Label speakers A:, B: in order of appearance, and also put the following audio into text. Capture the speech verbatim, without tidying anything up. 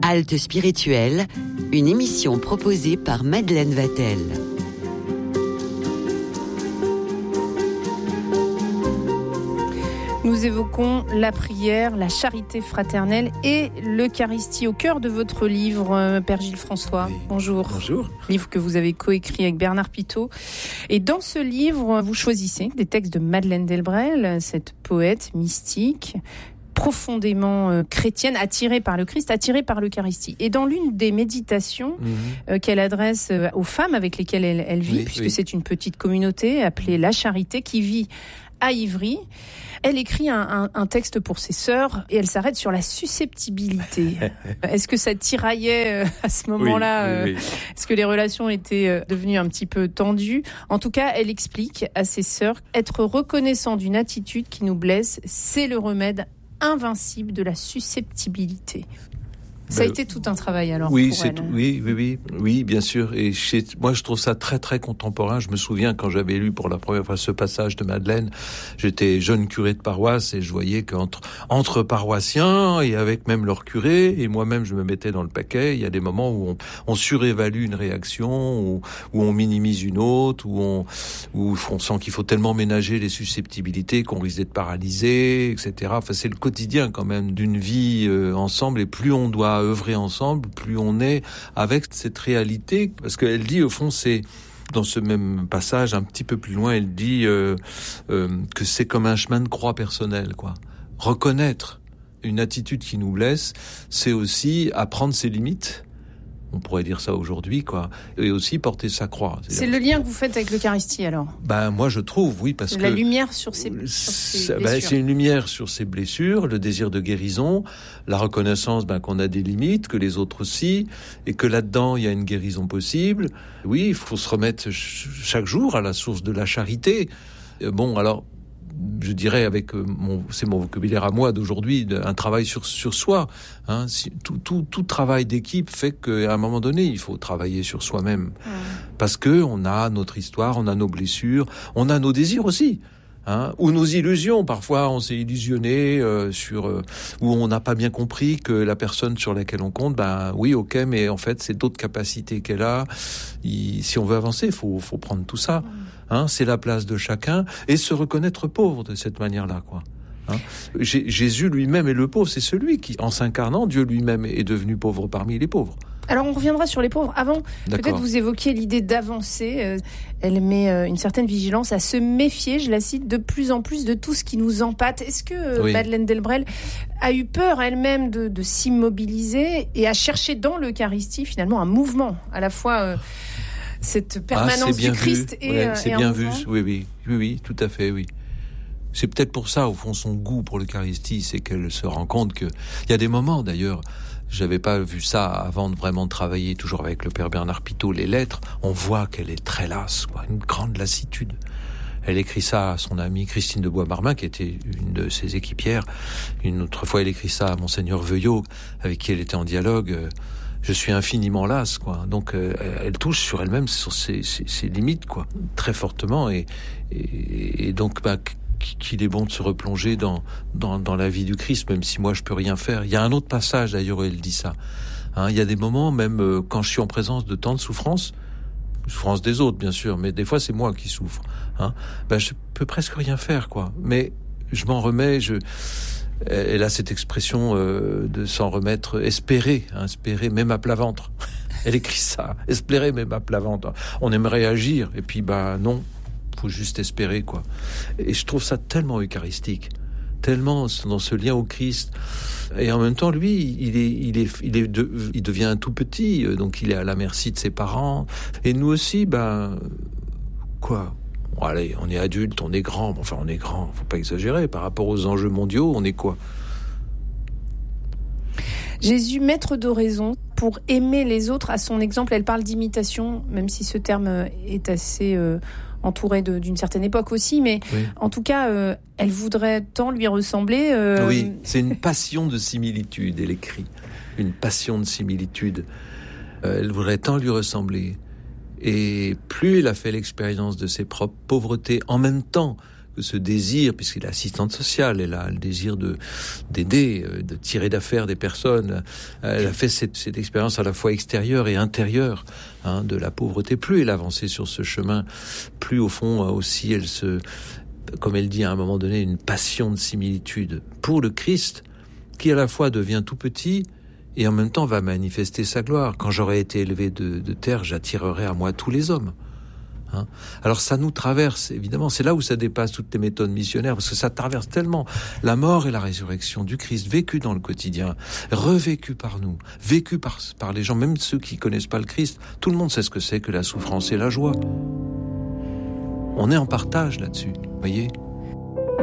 A: Halte spirituelle, une émission proposée par Madeleine Vatel.
B: Nous évoquons la prière, la charité fraternelle et l'Eucharistie au cœur de votre livre, Père Gilles François.
C: Oui.
B: Bonjour.
C: Bonjour.
B: Livre que vous avez coécrit avec Bernard Pitault. Et dans ce livre, vous choisissez des textes de Madeleine Delbrel, cette poète mystique, profondément euh, chrétienne, attirée par le Christ, attirée par l'Eucharistie. Et dans l'une des méditations mmh. euh, qu'elle adresse euh, aux femmes avec lesquelles elle, elle vit, oui, puisque oui. c'est une petite communauté appelée La Charité qui vit à Ivry, elle écrit un, un, un texte pour ses sœurs et elle s'arrête sur la susceptibilité. Est-ce que ça tiraillait euh, à ce moment-là oui, oui, oui. euh, Est-ce que les relations étaient euh, devenues un petit peu tendues ? En tout cas, elle explique à ses sœurs être reconnaissant d'une attitude qui nous blesse, c'est le remède invincible de la susceptibilité. Ça a été tout un travail alors
C: oui,
B: pour
C: c'est
B: elle.
C: Tout, oui, oui, oui, oui, bien sûr. Et chez, moi, je trouve ça très, très contemporain. Je me souviens quand j'avais lu pour la première fois ce passage de Madeleine, j'étais jeune curé de paroisse et je voyais qu'entre entre paroissiens et avec même leur curé et moi-même, je me mettais dans le paquet. Il y a des moments où on, on surévalue une réaction, où, où on minimise une autre, où on, où on sent qu'il faut tellement ménager les susceptibilités qu'on risque d'être paralysé, et cetera. Enfin, c'est le quotidien quand même d'une vie euh, ensemble. Et plus on doit œuvrer ensemble, plus on est avec cette réalité, parce qu'elle dit au fond, c'est dans ce même passage un petit peu plus loin, elle dit euh, euh, que c'est comme un chemin de croix personnel, quoi. Reconnaître une attitude qui nous blesse, c'est aussi apprendre ses limites. On pourrait dire ça aujourd'hui, quoi. Et aussi porter sa croix.
B: C'est le lien que vous faites avec l'Eucharistie, alors ? Ben,
C: moi, je trouve, oui, parce
B: la
C: que...
B: La lumière sur ces, sur ces blessures.
C: Ben, c'est une lumière sur ces blessures, le désir de guérison, la reconnaissance ben, qu'on a des limites, que les autres aussi, et que là-dedans, il y a une guérison possible. Oui, il faut se remettre chaque jour à la source de la charité. Bon, alors... je dirais avec mon, c'est mon vocabulaire à moi d'aujourd'hui, un travail sur sur soi. Hein, si, tout tout tout travail d'équipe fait qu'à un moment donné, il faut travailler sur soi-même, mmh. parce que on a notre histoire, on a nos blessures, on a nos désirs aussi. Hein, ou nos illusions. Parfois, on s'est illusionné euh, sur euh, où on n'a pas bien compris que la personne sur laquelle on compte, ben oui, ok, mais en fait, c'est d'autres capacités qu'elle a. Il, si on veut avancer, il faut, faut prendre tout ça. Hein, c'est la place de chacun et se reconnaître pauvre de cette manière-là, quoi. Hein, Jésus lui-même est le pauvre. C'est celui qui, en s'incarnant, Dieu lui-même est devenu pauvre parmi les pauvres.
B: Alors on reviendra sur les pauvres. Avant, D'accord. peut-être vous évoquiez l'idée d'avancer. Euh, elle met euh, une certaine vigilance à se méfier, je la cite, de plus en plus de tout ce qui nous empâte. Est-ce que euh, oui. Madeleine Delbrel a eu peur elle-même de, de s'immobiliser et a cherché dans l'Eucharistie finalement un mouvement, à la fois euh, cette permanence
C: ah, du
B: Christ
C: vu.
B: et,
C: ouais,
B: euh,
C: c'est
B: et
C: bien
B: un
C: vu.
B: mouvement.
C: Oui, oui, oui, oui, tout à fait, oui. C'est peut-être pour ça, au fond, son goût pour l'Eucharistie, c'est qu'elle se rend compte que il y a des moments, d'ailleurs. J'avais pas vu ça avant de vraiment travailler toujours avec le père Bernard Pitault, les lettres. On voit qu'elle est très lasse, quoi, une grande lassitude. Elle écrit ça à son amie Christine de Bois-Marmin, qui était une de ses équipières. Une autre fois, elle écrit ça à Monseigneur Veuillot, avec qui elle était en dialogue. Je suis infiniment lasse, quoi. Donc, euh, elle touche sur elle-même, sur ses, ses, ses limites, quoi, très fortement. Et, et, et donc, bah, qu'il est bon de se replonger dans, dans, dans la vie du Christ, même si moi je peux rien faire. Il y a un autre passage d'ailleurs où elle dit ça. Hein, il y a des moments, même euh, quand je suis en présence de tant de souffrances, souffrance des autres bien sûr, mais des fois c'est moi qui souffre. Hein, ben je peux presque rien faire, quoi. Mais je m'en remets. Je, elle a cette expression euh, de s'en remettre, espérer, hein, espérer même à plat ventre. Elle écrit ça, espérer même à plat ventre. On aimerait agir et puis bah non. Faut juste espérer, quoi. Et je trouve ça tellement eucharistique, tellement dans ce lien au Christ. Et en même temps, lui, il est, il est, il est, de, il devient un tout petit, donc il est à la merci de ses parents. Et nous aussi, ben, quoi. Bon, allez, on est adulte, on est grand. Enfin, on est grand. Faut pas exagérer. Par rapport aux enjeux mondiaux, on est quoi?
B: Jésus, maître d'oraison, pour aimer les autres à son exemple. Elle parle d'imitation, même si ce terme est assez euh, entouré de, d'une certaine époque aussi, mais oui. En tout cas, euh, elle voudrait tant lui ressembler. Euh...
C: Oui, c'est une passion de similitude, elle écrit. Une passion de similitude. Euh, elle voudrait tant lui ressembler. Et plus elle a fait l'expérience de ses propres pauvretés, en même temps que ce désir, puisqu'il est assistante sociale, elle a le désir de d'aider, de tirer d'affaire des personnes. Elle a fait cette, cette expérience à la fois extérieure et intérieure hein, de la pauvreté. Plus elle avançait sur ce chemin, plus au fond aussi elle se, comme elle dit à un moment donné, une passion de similitude pour le Christ, qui à la fois devient tout petit et en même temps va manifester sa gloire. Quand j'aurai été élevé de, de terre, j'attirerai à moi tous les hommes. Hein. Alors ça nous traverse, évidemment, c'est là où ça dépasse toutes les méthodes missionnaires, parce que ça traverse tellement la mort et la résurrection du Christ, vécu dans le quotidien, revécu par nous, vécu par, par les gens, même ceux qui connaissent pas le Christ. Tout le monde sait ce que c'est que la souffrance et la joie. On est en partage là-dessus, voyez ?